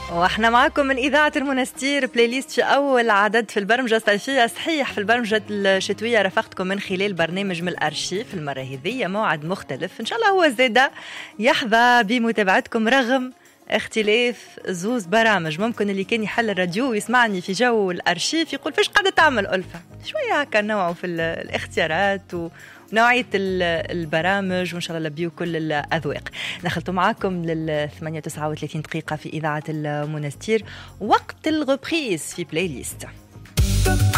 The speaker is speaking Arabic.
واحنا معكم من إذاعة المنستير، بلاي ليست في أول عدد في البرمجة الصيفية. صحيح في البرمجة الشتوية رافقتكم من خلال برنامج من الأرشيف. المرة هذه موعد مختلف إن شاء الله، هو زادة يحظى بمتابعتكم رغم اختلاف زوز برامج. ممكن اللي كان يحل الراديو ويسمعني في جو الأرشيف يقول فيش قاعدة تعمل ألفة شوية هكا، نوعه في الاختيارات ونوعية البرامج، وإن شاء الله لبيو كل الأذواق. دخلتوا معاكم لل 38 دقيقة في إذاعة المنستير، وقت الغبريز في بلاي ليست.